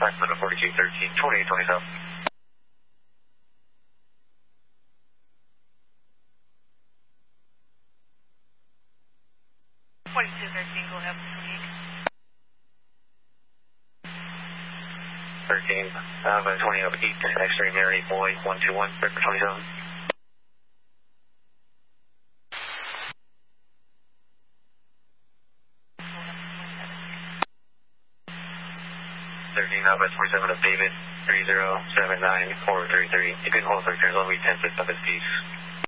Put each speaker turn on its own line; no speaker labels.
Sacramento 4213, 2827.
4213, go ahead,
13, 20 of 8, X-ray Mary, boy, 121, Victor 27. 13, 27 of David, 3079433. You can hold for turns, I'll read 10 of his piece.